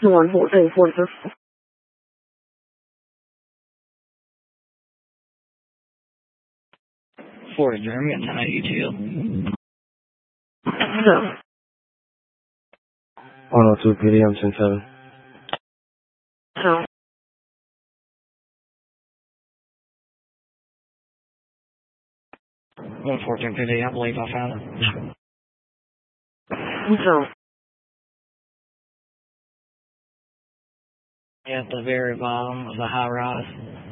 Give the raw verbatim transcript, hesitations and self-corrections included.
one fourteen forty-two. forty, I'm getting ten eighty-two. No. one oh two P D, I'm ten seven. No. one fourteen P D, I believe I found it. No. At the very bottom of the high rise.